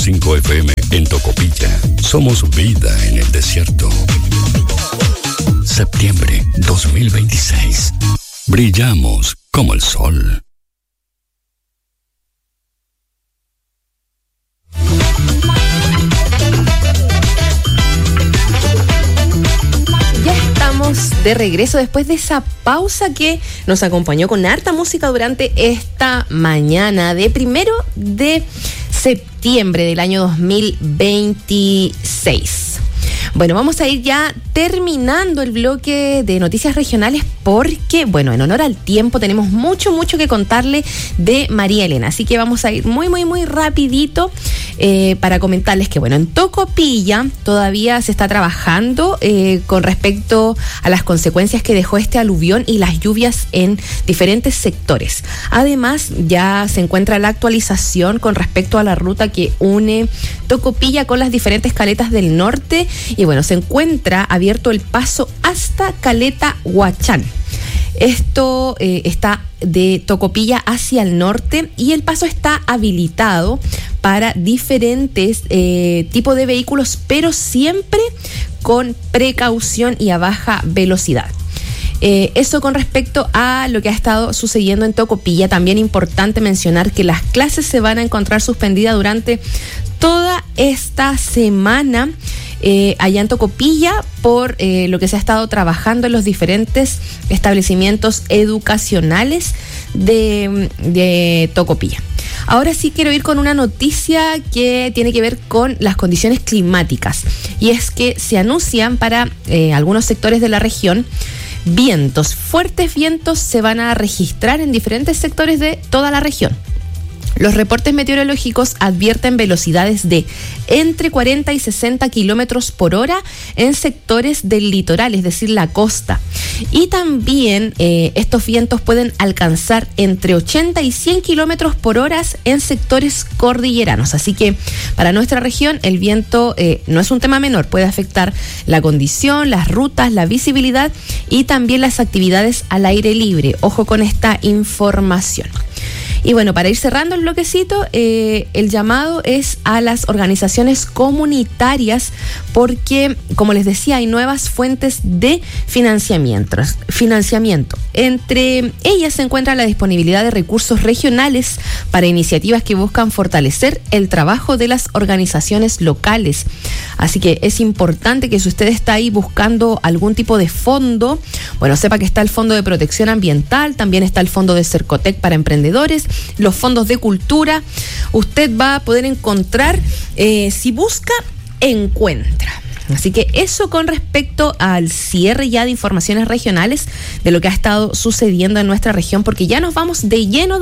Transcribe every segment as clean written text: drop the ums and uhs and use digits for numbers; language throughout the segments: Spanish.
100.5 FM en Tocopilla. Somos vida en el desierto. Septiembre 2026. Brillamos como el sol. De regreso después de esa pausa que nos acompañó con harta música durante esta mañana de 1 de septiembre del año 2026. Bueno, vamos a ir ya terminando el bloque de noticias regionales porque, bueno, en honor al tiempo tenemos mucho que contarle de María Elena. Así que vamos a ir muy rapidito para comentarles que, bueno, en Tocopilla todavía se está trabajando con respecto a las consecuencias que dejó este aluvión y las lluvias en diferentes sectores. Además, ya se encuentra la actualización con respecto a la ruta que une Tocopilla con las diferentes caletas del norte. Y bueno, se encuentra abierto el paso hasta Caleta Huachán. Esto está de Tocopilla hacia el norte y el paso está habilitado para diferentes tipos de vehículos, pero siempre con precaución y a baja velocidad. Eso con respecto a lo que ha estado sucediendo en Tocopilla. También importante mencionar que las clases se van a encontrar suspendidas durante toda esta semana allá en Tocopilla por lo que se ha estado trabajando en los diferentes establecimientos educacionales de Tocopilla. Ahora sí quiero ir con una noticia que tiene que ver con las condiciones climáticas, y es que se anuncian para algunos sectores de la región fuertes vientos se van a registrar en diferentes sectores de toda la región. Los reportes meteorológicos advierten velocidades de entre 40 y 60 kilómetros por hora en sectores del litoral, es decir, la costa. Y también estos vientos pueden alcanzar entre 80 y 100 kilómetros por hora en sectores cordilleranos. Así que para nuestra región el viento no es un tema menor, puede afectar la condición, las rutas, la visibilidad y también las actividades al aire libre. Ojo con esta información. Y bueno, para ir cerrando el bloquecito, el llamado es a las organizaciones comunitarias porque, como les decía, hay nuevas fuentes de financiamiento. Entre ellas se encuentra la disponibilidad de recursos regionales para iniciativas que buscan fortalecer el trabajo de las organizaciones locales. Así que es importante que si usted está ahí buscando algún tipo de fondo, bueno, sepa que está el Fondo de Protección Ambiental, también está el Fondo de Cercotec para emprendedores, los fondos de cultura. Usted va a poder encontrar, si busca, encuentra. Así que eso con respecto al cierre ya de informaciones regionales de lo que ha estado sucediendo en nuestra región, porque ya nos vamos de lleno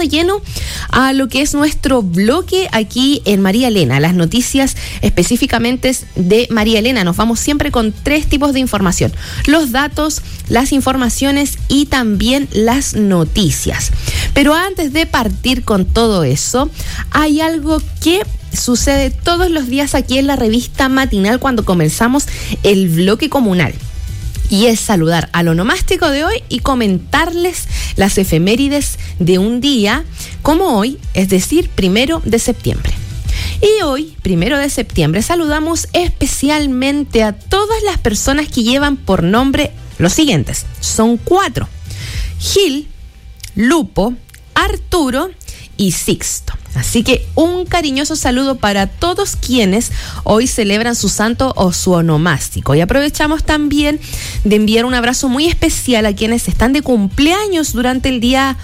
a lo que es nuestro bloque aquí en María Elena, las noticias específicamente de María Elena. Nos vamos siempre con 3 tipos de información: los datos, las informaciones y también las noticias. Pero antes de partir con todo eso, hay algo que sucede todos los días aquí en la revista matinal cuando comenzamos el bloque comunal. Y es saludar al onomástico de hoy y comentarles las efemérides de un día como hoy, es decir, 1 de septiembre. Y hoy, 1 de septiembre, saludamos especialmente a todas las personas que llevan por nombre los siguientes. Son 4: Gil, Lupo, Arturo y Sixto. Así que un cariñoso saludo para todos quienes hoy celebran su santo o su onomástico. Y aprovechamos también de enviar un abrazo muy especial a quienes están de cumpleaños durante el día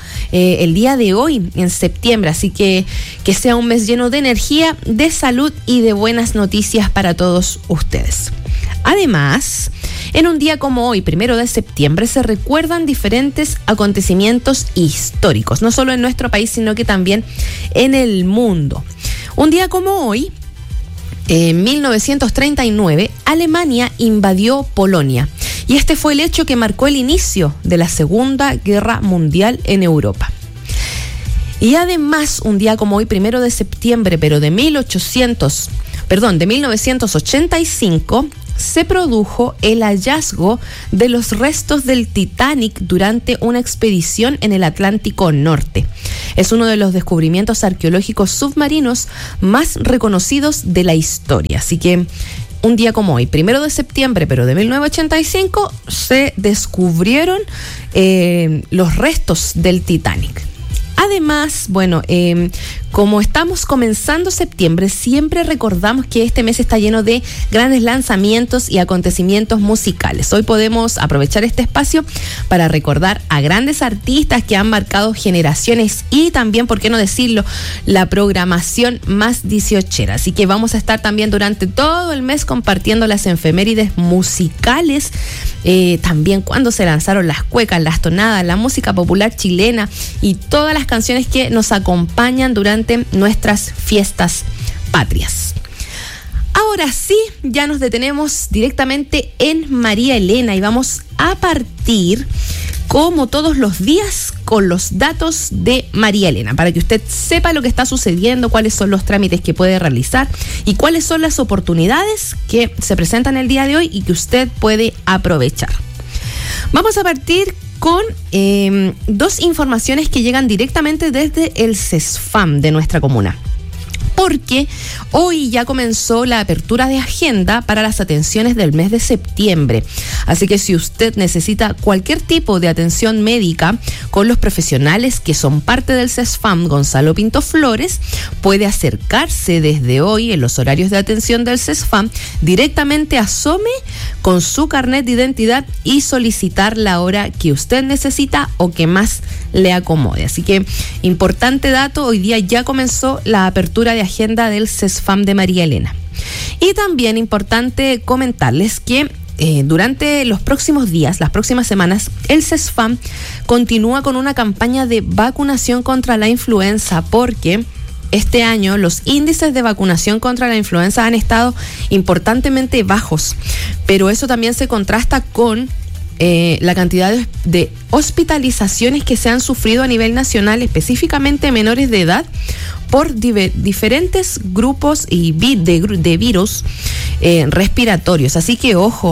de hoy, en septiembre. Así que sea un mes lleno de energía, de salud y de buenas noticias para todos ustedes. Además, en un día como hoy, 1 de septiembre, se recuerdan diferentes acontecimientos históricos, no solo en nuestro país, sino que también en el mundo. Un día como hoy, en 1939, Alemania invadió Polonia, y este fue el hecho que marcó el inicio de la Segunda Guerra Mundial en Europa. Y además, un día como hoy, 1 de septiembre, pero de 1985, se produjo el hallazgo de los restos del Titanic durante una expedición en el Atlántico Norte. Es uno de los descubrimientos arqueológicos submarinos más reconocidos de la historia. Así que un día como hoy, 1 de septiembre, pero de 1985, se descubrieron los restos del Titanic. Además, bueno, como estamos comenzando septiembre, siempre recordamos que este mes está lleno de grandes lanzamientos y acontecimientos musicales. Hoy podemos aprovechar este espacio para recordar a grandes artistas que han marcado generaciones y también, por qué no decirlo, la programación más 18era. Así que vamos a estar también durante todo el mes compartiendo las efemérides musicales, también cuando se lanzaron las cuecas, las tonadas, la música popular chilena y todas las canciones que nos acompañan durante nuestras fiestas patrias. Ahora sí, ya nos detenemos directamente en María Elena y vamos a partir, como todos los días, con los datos de María Elena, para que usted sepa lo que está sucediendo, cuáles son los trámites que puede realizar y cuáles son las oportunidades que se presentan el día de hoy y que usted puede aprovechar. Vamos a partir con dos informaciones que llegan directamente desde el CESFAM de nuestra comuna. Porque hoy ya comenzó la apertura de agenda para las atenciones del mes de septiembre. Así que si usted necesita cualquier tipo de atención médica con los profesionales que son parte del CESFAM Gonzalo Pinto Flores, puede acercarse desde hoy en los horarios de atención del CESFAM directamente a SOME con su carnet de identidad y solicitar la hora que usted necesita o que más le acomode. Así que, importante dato, hoy día ya comenzó la apertura de agenda del CESFAM de María Elena. Y también importante comentarles que durante los próximos días, las próximas semanas, el CESFAM continúa con una campaña de vacunación contra la influenza, porque este año los índices de vacunación contra la influenza han estado importantemente bajos, pero eso también se contrasta con la cantidad de hospitalizaciones que se han sufrido a nivel nacional, específicamente menores de edad, por diferentes grupos de virus respiratorios. Así que ojo,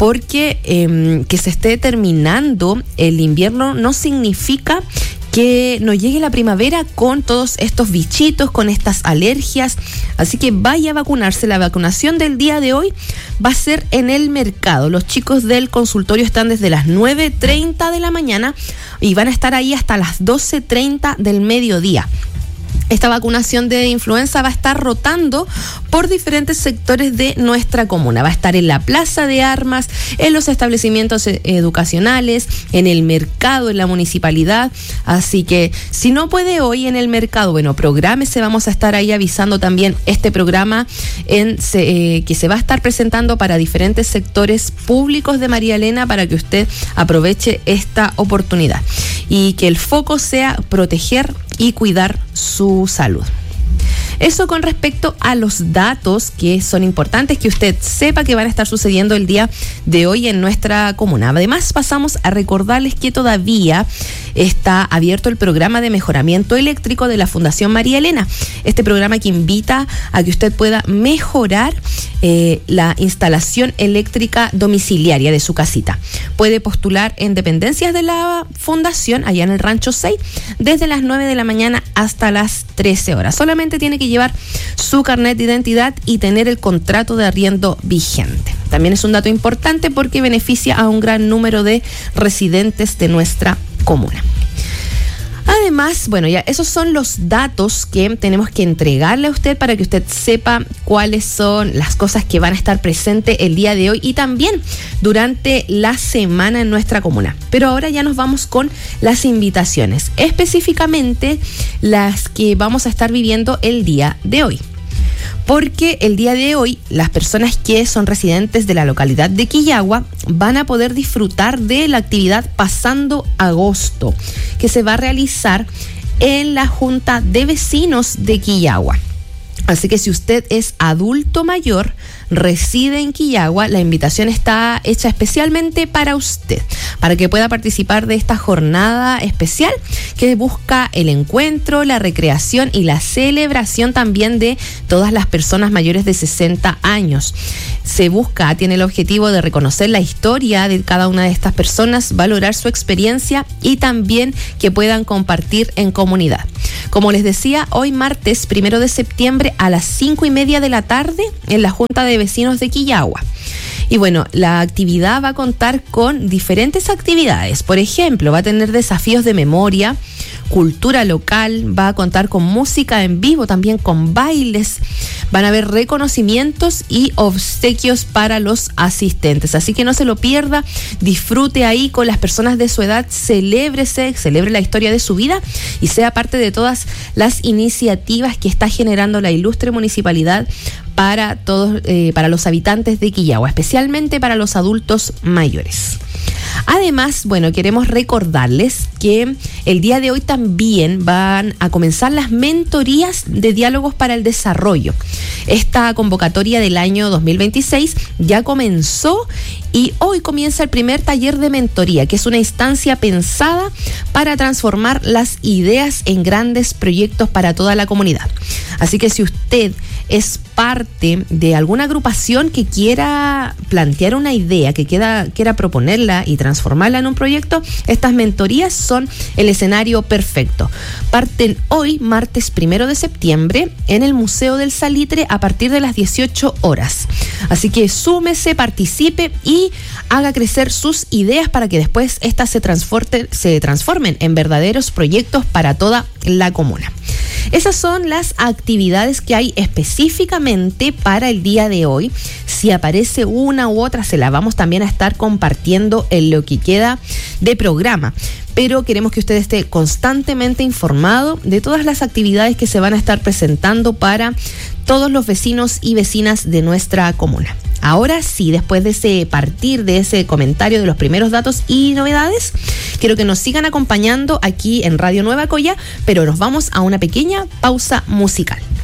porque que se esté terminando el invierno no significa que nos llegue la primavera con todos estos bichitos, con estas alergias. Así que vaya a vacunarse. La vacunación del día de hoy va a ser en el mercado. Los chicos del consultorio están desde las 9:30 de la mañana y van a estar ahí hasta las 12:30 del mediodía. Esta vacunación de influenza va a estar rotando por diferentes sectores de nuestra comuna. Va a estar en la Plaza de Armas, en los establecimientos educacionales, en el mercado, en la municipalidad. Así que si no puede hoy en el mercado, bueno, prográmese. Vamos a estar ahí avisando también este programa que se va a estar presentando para diferentes sectores públicos de María Elena, para que usted aproveche esta oportunidad y que el foco sea proteger y cuidar su salud. Eso con respecto a los datos que son importantes que usted sepa que van a estar sucediendo el día de hoy en nuestra comuna. Además, pasamos a recordarles que todavía está abierto el programa de mejoramiento eléctrico de la Fundación María Elena. Este programa que invita a que usted pueda mejorar la instalación eléctrica domiciliaria de su casita. Puede postular en dependencias de la fundación allá en el Rancho 6 desde las 9 de la mañana hasta las 13 horas. Solamente tiene que llevar su carnet de identidad y tener el contrato de arriendo vigente. También es un dato importante porque beneficia a un gran número de residentes de nuestra comuna. Además, bueno, ya esos son los datos que tenemos que entregarle a usted para que usted sepa cuáles son las cosas que van a estar presentes el día de hoy y también durante la semana en nuestra comuna. Pero ahora ya nos vamos con las invitaciones, específicamente las que vamos a estar viviendo el día de hoy. Porque el día de hoy las personas que son residentes de la localidad de Quillagua van a poder disfrutar de la actividad Pasando Agosto, que se va a realizar en la Junta de Vecinos de Quillagua. Así que si usted es adulto mayor, reside en Quillagua, la invitación está hecha especialmente para usted, para que pueda participar de esta jornada especial que busca el encuentro, la recreación y la celebración también de todas las personas mayores de 60 años. tiene el objetivo de reconocer la historia de cada una de estas personas, valorar su experiencia y también que puedan compartir en comunidad. Como les decía, hoy martes 1 de septiembre a las 5:30 de la tarde en la Junta de Vecinos de Quillagua. Y bueno, la actividad va a contar con diferentes actividades. Por ejemplo, va a tener desafíos de memoria, cultura local, va a contar con música en vivo, también con bailes, van a haber reconocimientos y obsequios para los asistentes. Así que no se lo pierda, disfrute ahí con las personas de su edad, celebre la historia de su vida y sea parte de todas las iniciativas que está generando la ilustre municipalidad para todos, para los habitantes de Quillagua, especialmente para los adultos mayores. Además, bueno, queremos recordarles que el día de hoy también van a comenzar las mentorías de diálogos para el desarrollo. Esta convocatoria del año 2026 ya comenzó y hoy comienza el primer taller de mentoría, que es una instancia pensada para transformar las ideas en grandes proyectos para toda la comunidad. Así que si usted es parte de alguna agrupación que quiera plantear una idea, que quiera proponerla y transformarla en un proyecto, estas mentorías son el escenario perfecto. Parten hoy, martes 1 de septiembre, en el Museo del Salitre a partir de las 18 horas. Así que súmese, participe y haga crecer sus ideas para que después estas se transformen en verdaderos proyectos para toda la comuna. Esas son las actividades que hay específicamente para el día de hoy. Si aparece una u otra, se la vamos también a estar compartiendo en lo que queda de programa. Pero queremos que usted esté constantemente informado de todas las actividades que se van a estar presentando para todos los vecinos y vecinas de nuestra comuna. Ahora sí, después de ese comentario de los primeros datos y novedades, quiero que nos sigan acompañando aquí en Radio Nueva Coya, pero nos vamos a una pequeña pausa musical.